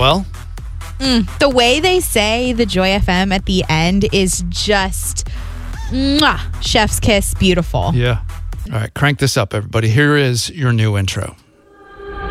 Well, The way they say the Joy FM at the end is just chef's kiss, beautiful. yeah. All right, crank this up, everybody. Here is your new intro.